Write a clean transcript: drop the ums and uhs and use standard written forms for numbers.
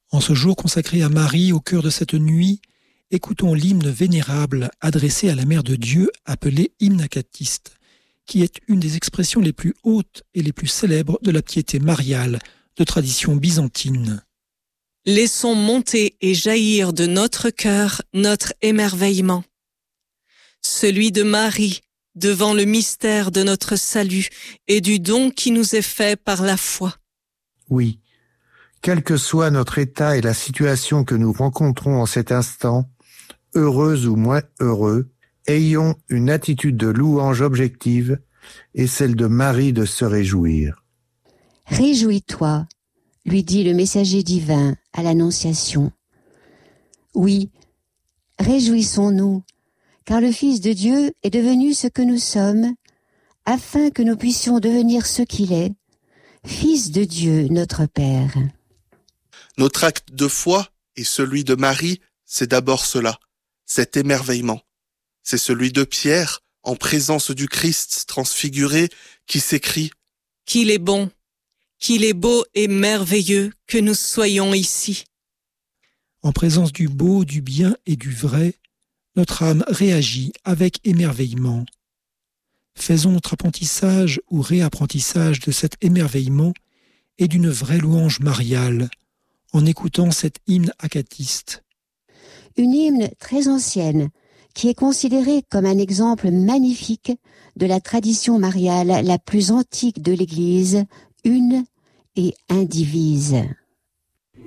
En ce jour consacré à Marie, au cœur de cette nuit, écoutons l'hymne vénérable adressé à la Mère de Dieu, appelé hymne acatiste, qui est une des expressions les plus hautes et les plus célèbres de la piété mariale de tradition byzantine. Laissons monter et jaillir de notre cœur notre émerveillement, celui de Marie devant le mystère de notre salut et du don qui nous est fait par la foi. Oui, quel que soit notre état et la situation que nous rencontrons en cet instant, heureux ou moins heureux, ayons une attitude de louange objective et celle de Marie de se réjouir. Réjouis-toi, lui dit le messager divin à l'Annonciation. Oui, réjouissons-nous, car le Fils de Dieu est devenu ce que nous sommes, afin que nous puissions devenir ce qu'il est, Fils de Dieu, notre Père. Notre acte de foi et celui de Marie, c'est d'abord cela, cet émerveillement. C'est celui de Pierre, en présence du Christ transfiguré, qui s'écrie « Qu'il est bon, qu'il est beau et merveilleux que nous soyons ici. » En présence du beau, du bien et du vrai, notre âme réagit avec émerveillement. Faisons notre apprentissage ou réapprentissage de cet émerveillement et d'une vraie louange mariale, en écoutant cet hymne acatiste. Une hymne très ancienne, qui est considérée comme un exemple magnifique de la tradition mariale la plus antique de l'Église, une et indivise.